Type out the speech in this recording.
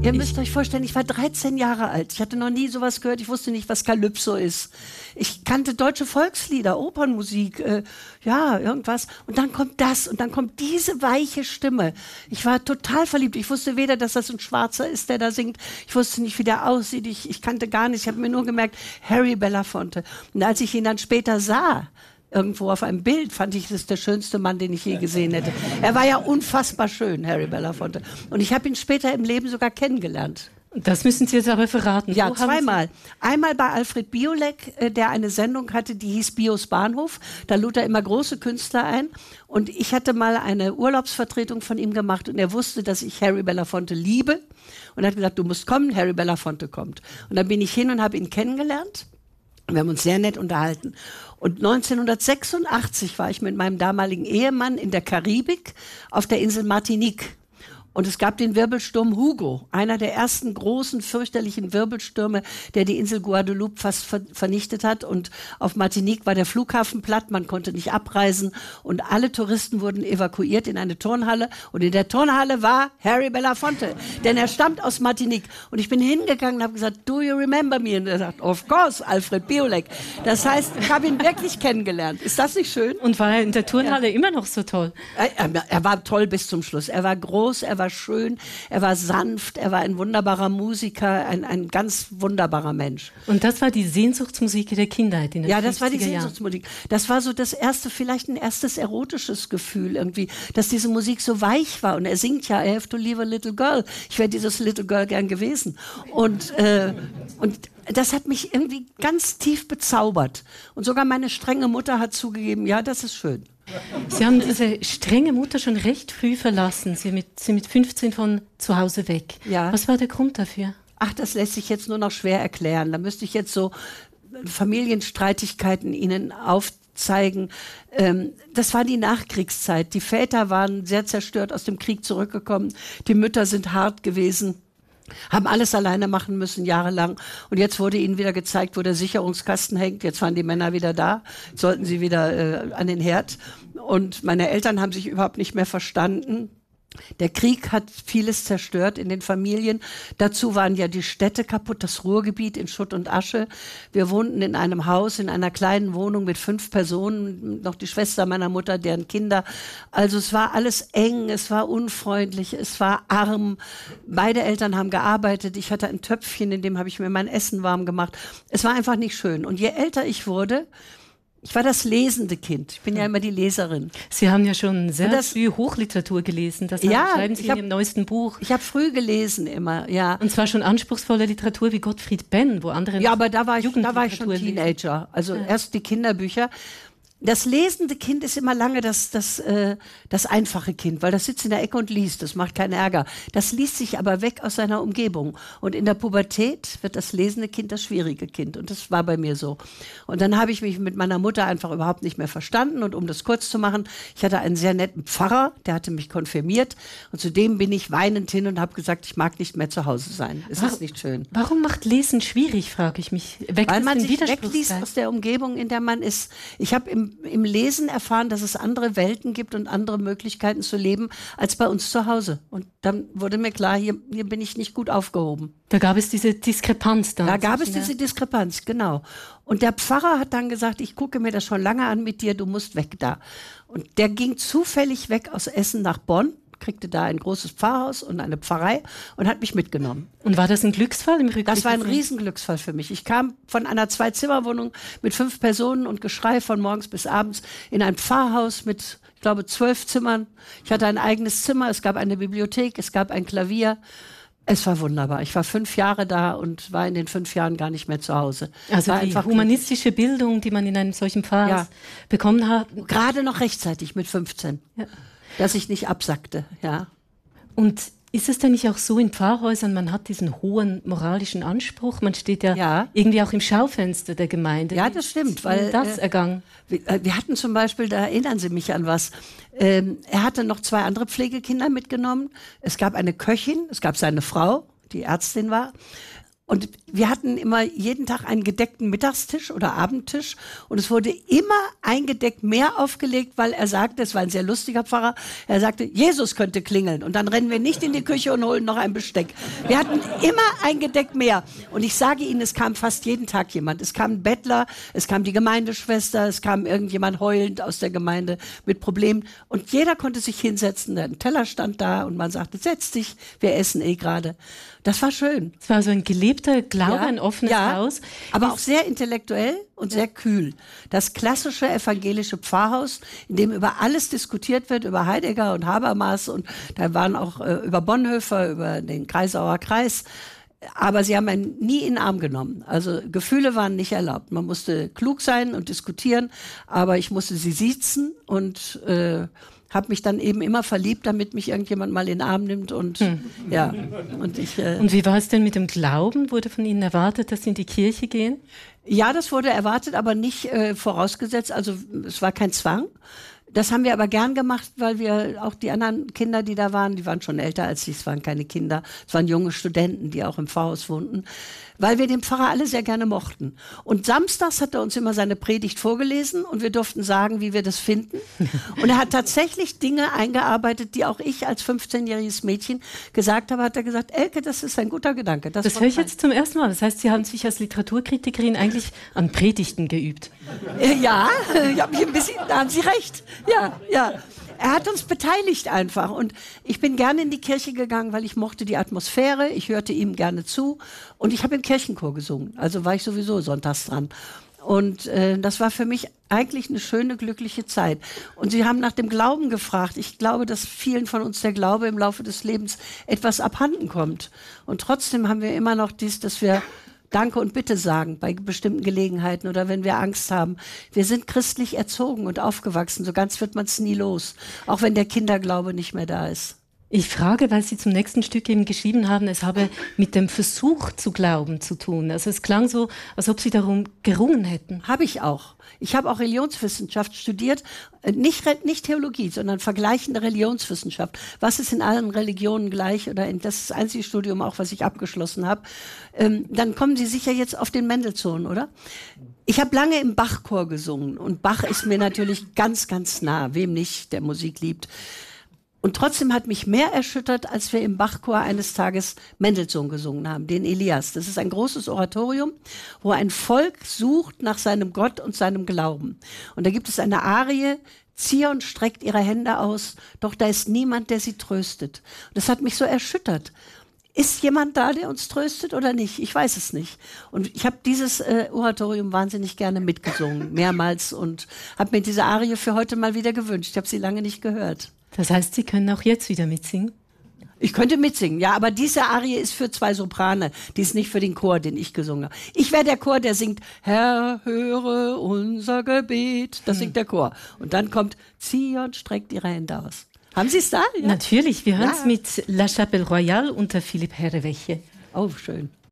Ihr müsst euch vorstellen, ich war 13 Jahre alt. Ich hatte noch nie sowas gehört. Ich wusste nicht, was Calypso ist. Ich kannte deutsche Volkslieder, Opernmusik, ja, irgendwas. Und dann kommt das und dann kommt diese weiche Stimme. Ich war total verliebt. Ich wusste weder, dass das ein Schwarzer ist, der da singt. Ich wusste nicht, wie der aussieht. Ich kannte gar nichts. Ich habe mir nur gemerkt, Harry Belafonte. Und als ich ihn dann später sah, irgendwo auf einem Bild, fand ich, das ist der schönste Mann, den ich je gesehen hätte. Er war ja unfassbar schön, Harry Belafonte. Und ich habe ihn später im Leben sogar kennengelernt. Das müssen Sie jetzt aber verraten. Ja, zweimal. Einmal bei Alfred Biolek, der eine Sendung hatte, die hieß Bios Bahnhof. Da lud er immer große Künstler ein. Und ich hatte mal eine Urlaubsvertretung von ihm gemacht und er wusste, dass ich Harry Belafonte liebe. Und er hat gesagt, du musst kommen, Harry Belafonte kommt. Und dann bin ich hin und habe ihn kennengelernt. Wir haben uns sehr nett unterhalten. Und 1986 war ich mit meinem damaligen Ehemann in der Karibik auf der Insel Martinique. Und es gab den Wirbelsturm Hugo, einer der ersten großen, fürchterlichen Wirbelstürme, der die Insel Guadeloupe fast vernichtet hat. Und auf Martinique war der Flughafen platt, man konnte nicht abreisen. Und alle Touristen wurden evakuiert in eine Turnhalle. Und in der Turnhalle war Harry Belafonte, denn er stammt aus Martinique. Und ich bin hingegangen und habe gesagt, do you remember me? Und er sagt, of course, Alfred Biolek. Das heißt, ich habe ihn wirklich kennengelernt. Ist das nicht schön? Und war er in der Turnhalle immer noch so toll? Er war toll bis zum Schluss. Er war groß, er war schön, er war sanft, er war ein wunderbarer Musiker, ein ganz wunderbarer Mensch. Und das war die Sehnsuchtsmusik der Kindheit in den 50er Jahren? Ja, das war die Sehnsuchtsmusik. Das war so das erste, vielleicht ein erstes erotisches Gefühl irgendwie, dass diese Musik so weich war. Und er singt ja, I have to leave a little girl. Ich wäre dieses little girl gern gewesen. Und das hat mich irgendwie ganz tief bezaubert. Und sogar meine strenge Mutter hat zugegeben, ja, das ist schön. Sie haben diese strenge Mutter schon recht früh verlassen. Sie sind mit 15 von zu Hause weg. Ja. Was war der Grund dafür? Ach, das lässt sich jetzt nur noch schwer erklären. Da müsste ich jetzt so Familienstreitigkeiten Ihnen aufzeigen. Das war die Nachkriegszeit. Die Väter waren sehr zerstört aus dem Krieg zurückgekommen. Die Mütter sind hart gewesen. Haben alles alleine machen müssen, jahrelang. Und jetzt wurde ihnen wieder gezeigt, wo der Sicherungskasten hängt. Jetzt waren die Männer wieder da. Jetzt sollten sie wieder an den Herd. Und meine Eltern haben sich überhaupt nicht mehr verstanden. Der Krieg hat vieles zerstört in den Familien. Dazu waren ja die Städte kaputt, das Ruhrgebiet in Schutt und Asche. Wir wohnten in einem Haus, in einer kleinen Wohnung mit 5 Personen, noch die Schwester meiner Mutter, deren Kinder. Also es war alles eng, es war unfreundlich, es war arm. Beide Eltern haben gearbeitet. Ich hatte ein Töpfchen, in dem habe ich mir mein Essen warm gemacht. Es war einfach nicht schön. Und je älter ich wurde, ich war das lesende Kind. Ich bin ja immer die Leserin. Sie haben ja schon sehr früh Hochliteratur gelesen. Das schreiben Sie in Ihrem neuesten Buch. Ich habe früh gelesen immer, ja. Und zwar schon anspruchsvolle Literatur wie Gottfried Benn, wo andere Ja, aber da war ich schon Teenager. Also erst die Kinderbücher. Das lesende Kind ist immer lange das einfache Kind, weil das sitzt in der Ecke und liest, das macht keinen Ärger. Das liest sich aber weg aus seiner Umgebung. Und in der Pubertät wird das lesende Kind das schwierige Kind. Und das war bei mir so. Und dann habe ich mich mit meiner Mutter einfach überhaupt nicht mehr verstanden. Und um das kurz zu machen, ich hatte einen sehr netten Pfarrer, der hatte mich konfirmiert. Und zu dem bin ich weinend hin und habe gesagt, ich mag nicht mehr zu Hause sein. Es ist nicht schön. Warum macht Lesen schwierig, frage ich mich. Weil man sich wegliest aus der Umgebung, in der man ist. Ich habe im Lesen erfahren, dass es andere Welten gibt und andere Möglichkeiten zu leben als bei uns zu Hause. Und dann wurde mir klar, hier bin ich nicht gut aufgehoben. Da gab es diese Diskrepanz dann. Da gab es diese Diskrepanz, genau. Und der Pfarrer hat dann gesagt, ich gucke mir das schon lange an mit dir, du musst weg da. Und der ging zufällig weg aus Essen nach Bonn, kriegte da ein großes Pfarrhaus und eine Pfarrei und hat mich mitgenommen. Und war das ein Glücksfall im Rückblick? Das war ein Riesenglücksfall für mich. Ich kam von einer 2-Zimmer-Wohnung mit 5 Personen und Geschrei von morgens bis abends in ein Pfarrhaus mit, ich glaube, 12 Zimmern. Ich hatte ein eigenes Zimmer, es gab eine Bibliothek, es gab ein Klavier. Es war wunderbar. Ich war 5 Jahre da und war in den 5 Jahren gar nicht mehr zu Hause. Also die humanistische Bildung, die man in einem solchen Pfarrhaus bekommen hat. Gerade noch rechtzeitig mit 15. Ja. Dass ich nicht absackte, ja. Und ist es denn nicht auch so in Pfarrhäusern, man hat diesen hohen moralischen Anspruch, man steht ja irgendwie auch im Schaufenster der Gemeinde. Ja, das stimmt. Weil das ergangen? Wir hatten zum Beispiel, da erinnern Sie mich an was, er hatte noch 2 andere Pflegekinder mitgenommen. Es gab eine Köchin, es gab seine Frau, die Ärztin war. Und wir hatten immer jeden Tag einen gedeckten Mittagstisch oder Abendtisch und es wurde immer eingedeckt mehr aufgelegt, weil er sagte, es war ein sehr lustiger Pfarrer, er sagte, Jesus könnte klingeln und dann rennen wir nicht in die Küche und holen noch ein Besteck. Wir hatten immer eingedeckt mehr und ich sage Ihnen, es kam fast jeden Tag jemand. Es kam ein Bettler, es kam die Gemeindeschwester, es kam irgendjemand heulend aus der Gemeinde mit Problemen und jeder konnte sich hinsetzen, ein Teller stand da und man sagte, setz dich, wir essen gerade. Das war schön. Es war so ein gelebter Glaube, ein offenes Haus. Aber auch sehr intellektuell und sehr kühl. Das klassische evangelische Pfarrhaus, in dem über alles diskutiert wird, über Heidegger und Habermas und da waren auch über Bonhoeffer, über den Kreisauer Kreis. Aber sie haben einen nie in den Arm genommen. Also Gefühle waren nicht erlaubt. Man musste klug sein und diskutieren, aber ich musste sie siezen und habe mich dann eben immer verliebt, damit mich irgendjemand mal in den Arm nimmt und ja. Und wie war es denn mit dem Glauben? Wurde von Ihnen erwartet, dass Sie in die Kirche gehen? Ja, das wurde erwartet, aber nicht vorausgesetzt. Also es war kein Zwang. Das haben wir aber gern gemacht, weil wir auch die anderen Kinder, die da waren, die waren schon älter als ich, es waren keine Kinder, es waren junge Studenten, die auch im Pfarrhaus wohnten, weil wir den Pfarrer alle sehr gerne mochten. Und samstags hat er uns immer seine Predigt vorgelesen und wir durften sagen, wie wir das finden. Und er hat tatsächlich Dinge eingearbeitet, die auch ich als 15-jähriges Mädchen gesagt habe, hat er gesagt, Elke, das ist ein guter Gedanke. Das höre ich jetzt zum ersten Mal. Das heißt, Sie haben sich als Literaturkritikerin eigentlich an Predigten geübt. Ja, ich hab mich ein bisschen, da haben Sie recht. Ja, ja. Er hat uns beteiligt einfach und ich bin gerne in die Kirche gegangen, weil ich mochte die Atmosphäre, ich hörte ihm gerne zu und ich habe im Kirchenchor gesungen, also war ich sowieso sonntags dran. Und das war für mich eigentlich eine schöne, glückliche Zeit. Und Sie haben nach dem Glauben gefragt. Ich glaube, dass vielen von uns der Glaube im Laufe des Lebens etwas abhanden kommt. Und trotzdem haben wir immer noch dies, dass wir Danke und Bitte sagen bei bestimmten Gelegenheiten oder wenn wir Angst haben. Wir sind christlich erzogen und aufgewachsen. So ganz wird man es nie los. Auch wenn der Kinderglaube nicht mehr da ist. Ich frage, weil Sie zum nächsten Stück eben geschrieben haben, es habe mit dem Versuch zu glauben zu tun. Also es klang so, als ob Sie darum gerungen hätten. Habe ich auch. Ich habe auch Religionswissenschaft studiert, nicht Theologie, sondern vergleichende Religionswissenschaft. Was ist in allen Religionen gleich? Das ist das einzige Studium auch, was ich abgeschlossen habe. Dann kommen Sie sicher jetzt auf den Mendelssohn, oder? Ich habe lange im Bachchor gesungen und Bach ist mir natürlich ganz, ganz nah. Wem nicht, der Musik liebt. Und trotzdem hat mich mehr erschüttert, als wir im Bachchor eines Tages Mendelssohn gesungen haben, den Elias. Das ist ein großes Oratorium, wo ein Volk sucht nach seinem Gott und seinem Glauben. Und da gibt es eine Arie, Zion streckt ihre Hände aus, doch da ist niemand, der sie tröstet. Und das hat mich so erschüttert. Ist jemand da, der uns tröstet oder nicht? Ich weiß es nicht. Und ich habe dieses Oratorium wahnsinnig gerne mitgesungen, mehrmals, und habe mir diese Arie für heute mal wieder gewünscht. Ich habe sie lange nicht gehört. Das heißt, Sie können auch jetzt wieder mitsingen? Ich könnte mitsingen, ja, aber diese Arie ist für 2 Soprane. Die ist nicht für den Chor, den ich gesungen habe. Ich wäre der Chor, der singt, Herr, höre unser Gebet. Das singt der Chor. Und dann kommt, Zion streckt ihre Hände aus. Haben Sie es da? Ja? Natürlich, wir hören es mit La Chapelle Royale unter Philipp Herreweghe. Oh, schön.